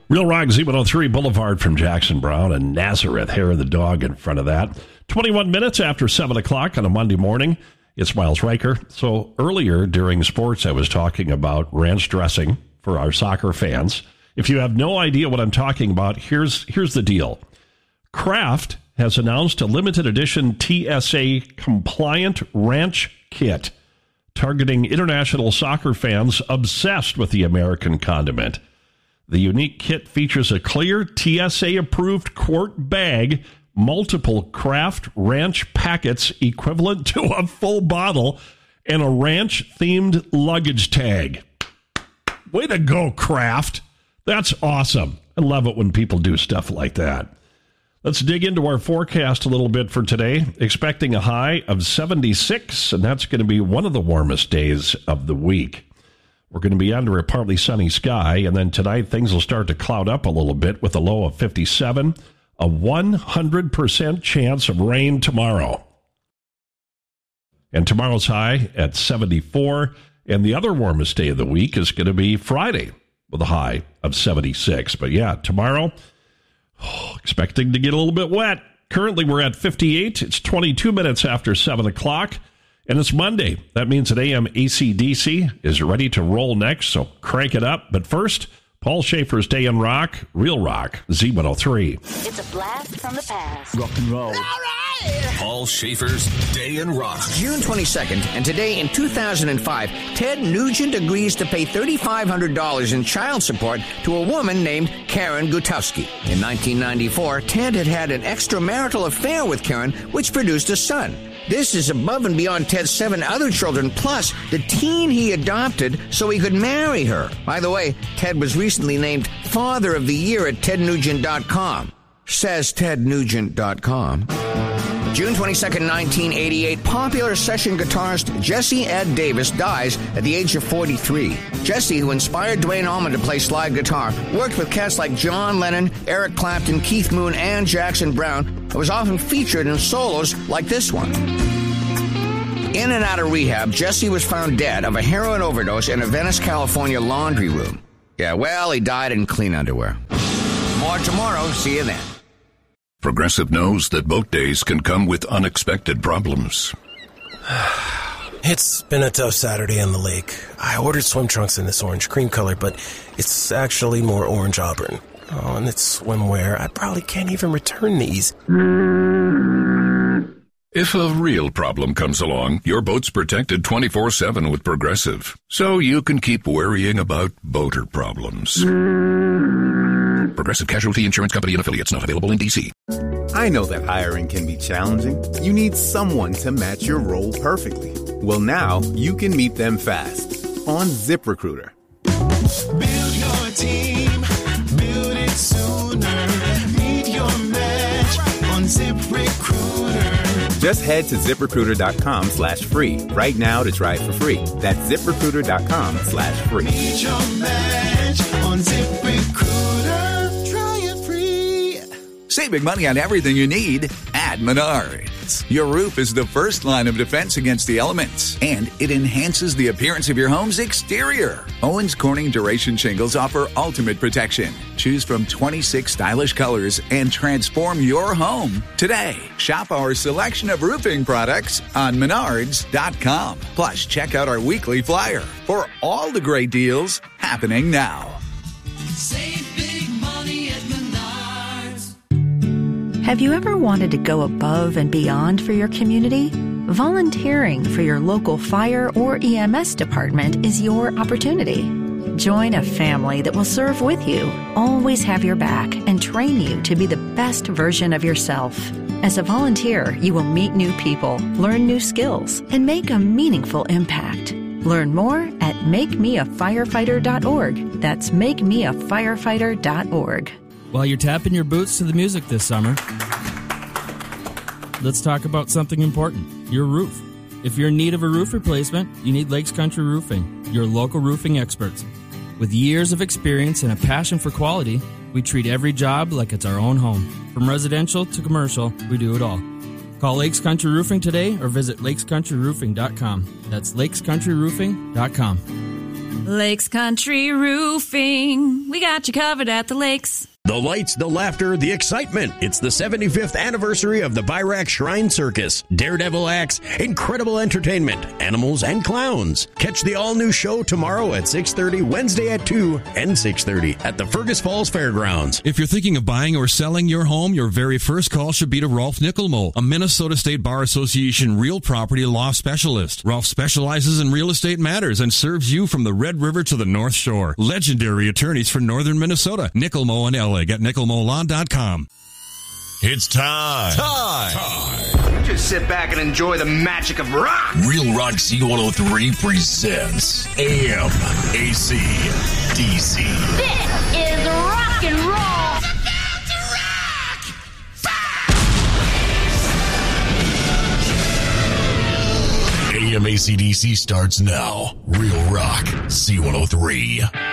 Real Rock Z103 Boulevard from Jackson Brown and Nazareth. Hair of the dog in front of that. 21 minutes after 7 o'clock on a Monday morning. It's Miles Riker. So earlier during sports, I was talking about ranch dressing for our soccer fans. If you have no idea what I'm talking about, here's the deal. Kraft has announced a limited edition TSA compliant ranch kit targeting international soccer fans obsessed with the American condiment. The unique kit features a clear TSA-approved quart bag, multiple Kraft ranch packets equivalent to a full bottle, and a ranch-themed luggage tag. Way to go, Kraft. That's awesome. I love it when people do stuff like that. Let's dig into our forecast a little bit for today. Expecting a high of 76, and that's going to be one of the warmest days of the week. We're going to be under a partly sunny sky, and then tonight things will start to cloud up a little bit with a low of 57, a 100% chance of rain tomorrow. And tomorrow's high at 74, and the other warmest day of the week is going to be Friday with a high of 76. But yeah, tomorrow, expecting to get a little bit wet. Currently we're at 58. It's 22 minutes after 7 o'clock. And it's Monday. That means that AM AC/DC is ready to roll next, so crank it up. But first, Paul Schaefer's Day in Rock, Real Rock, Z103. It's a blast from the past. Rock and roll. All right! Paul Schaefer's Day in Rock. June 22nd, and today in 2005, Ted Nugent agrees to pay $3,500 in child support to a woman named Karen Gutowski. In 1994, Ted had had an extramarital affair with Karen, which produced a son. This is above and beyond Ted's 7 other children, plus the teen he adopted so he could marry her. By the way, Ted was recently named Father of the Year at TedNugent.com. Says TedNugent.com. June 22nd, 1988, popular session guitarist Jesse Ed Davis dies at the age of 43. Jesse, who inspired Duane Allman to play slide guitar, worked with cats like John Lennon, Eric Clapton, Keith Moon, and Jackson Brown, and was often featured in solos like this one. In and out of rehab, Jesse was found dead of a heroin overdose in a Venice, California laundry room. Yeah, well, he died in clean underwear. More tomorrow. See you then. Progressive knows that boat days can come with unexpected problems. It's been a tough Saturday on the lake. I ordered swim trunks in this orange cream color, but it's actually more orange auburn. Oh, and it's swimwear. I probably can't even return these. If a real problem comes along, your boat's protected 24/7 with Progressive, so you can keep worrying about boater problems. Progressive Casualty Insurance Company and Affiliates, not available in D.C. I know that hiring can be challenging. You need someone to match your role perfectly. Well, now you can meet them fast on ZipRecruiter. Build your team, build it sooner. Meet your match on ZipRecruiter. Just head to ZipRecruiter.com/free right now to try it for free. That's ZipRecruiter.com/free. Meet your match on ZipRecruiter. Try it free. Saving money on everything you need at Menards. Your roof is the first line of defense against the elements, and it enhances the appearance of your home's exterior. Owens Corning Duration Shingles offer ultimate protection. Choose from 26 stylish colors and transform your home today. Shop our selection of roofing products on Menards.com. Plus, check out our weekly flyer for all the great deals happening now. Save big money at Menards. Have you ever wanted to go above and beyond for your community? Volunteering for your local fire or EMS department is your opportunity. Join a family that will serve with you, always have your back, and train you to be the best version of yourself. As a volunteer, you will meet new people, learn new skills, and make a meaningful impact. Learn more at MakeMeAFirefighter.org. That's MakeMeAFirefighter.org. While you're tapping your boots to the music this summer, let's talk about something important, your roof. If you're in need of a roof replacement, you need Lakes Country Roofing, your local roofing experts. With years of experience and a passion for quality, we treat every job like it's our own home. From residential to commercial, we do it all. Call Lakes Country Roofing today or visit lakescountryroofing.com. That's lakescountryroofing.com. Lakes Country Roofing. We got you covered at the lakes. The lights, the laughter, the excitement. It's the 75th anniversary of the Byrack Shrine Circus. Daredevil acts, incredible entertainment, animals, and clowns. Catch the all-new show tomorrow at 6:30, Wednesday at 2, and 6:30 at the Fergus Falls Fairgrounds. If you're thinking of buying or selling your home, your very first call should be to Rolf Nickelmo, a Minnesota State Bar Association real property law specialist. Rolf specializes in real estate matters and serves you from the Red River to the North Shore. Legendary attorneys for northern Minnesota. Nickelmo and Ellig at nickelmolaw.com. It's time. Just sit back and enjoy the magic of rock. Real Rock C103 presents AM AC DC. This is rock and roll. AM AC DC starts now. Real Rock C103.